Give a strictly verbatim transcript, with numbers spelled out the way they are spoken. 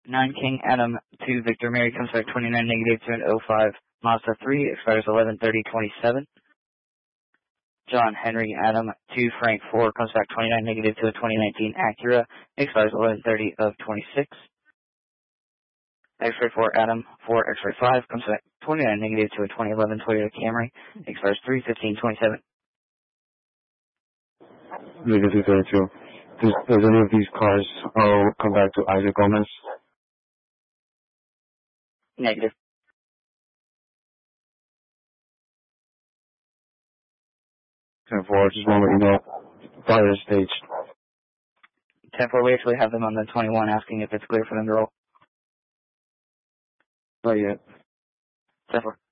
nine King Adam to Victor Mary comes back twenty-nine negative to an oh five Mazda three, expires eleven thirty twenty-seven. John Henry Adam to Frank four comes back twenty-nine negative to a twenty nineteen Acura, expires eleven thirty of twenty-six. X-ray four Adam four X-ray five comes back twenty-nine negative to a twenty eleven Toyota Camry, expires three fifteen twenty-seven. Negative thirty-two. Does, does any of these cars all come back to Isaac Gomez? Negative. ten four, just want to let you know, fire stage. ten four, we actually have them on the twenty-one asking if it's clear for them to roll. Not yet. ten four.